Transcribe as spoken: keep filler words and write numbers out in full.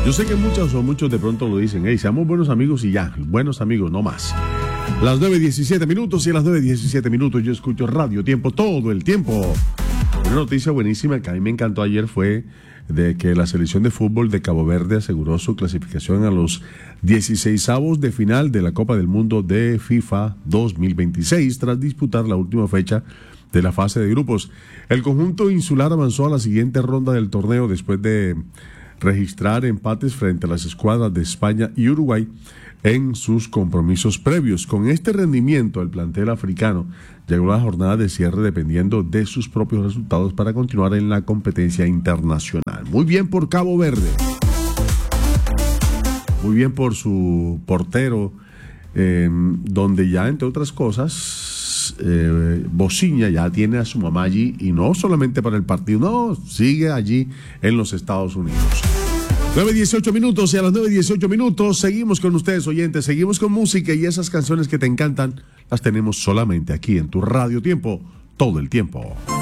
Yo sé que muchos o muchos de pronto lo dicen, hey, seamos buenos amigos y ya, buenos amigos, no más. Las nueve diecisiete minutos y a las nueve diecisiete minutos yo escucho Radio Tiempo todo el tiempo. Una noticia buenísima que a mí me encantó ayer fue de que la selección de fútbol de Cabo Verde aseguró su clasificación a los dieciseisavos de final de la Copa del Mundo de FIFA dos mil veintiséis tras disputar la última fecha de la fase de grupos. El conjunto insular avanzó a la siguiente ronda del torneo después de registrar empates frente a las escuadras de España y Uruguay en sus compromisos previos. Con este rendimiento, el plantel africano llegó a la jornada de cierre dependiendo de sus propios resultados para continuar en la competencia internacional. Muy bien por Cabo Verde. Muy bien por su portero, eh, donde ya, entre otras cosas, eh, Bociña ya tiene a su mamá allí, y no solamente para el partido, no, sigue allí en los Estados Unidos. nueve dieciocho minutos y a las nueve dieciocho minutos seguimos con ustedes, oyentes, seguimos con música, y esas canciones que te encantan las tenemos solamente aquí en tu Radio Tiempo todo el tiempo.